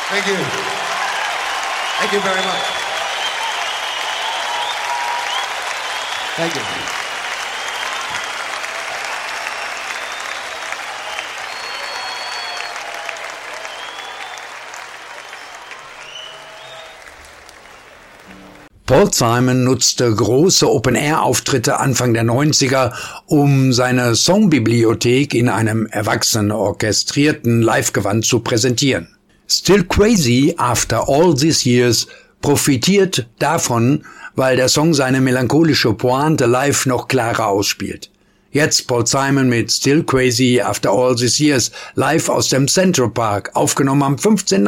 Thank you. Thank you very much. Thank you. Paul Simon nutzte große Open-Air-Auftritte Anfang der 90er, um seine Songbibliothek in einem erwachsenen orchestrierten Livegewand zu präsentieren. Still Crazy After All These Years profitiert davon, weil der Song seine melancholische Pointe live noch klarer ausspielt. Jetzt Paul Simon mit Still Crazy After All These Years live aus dem Central Park, aufgenommen am 15.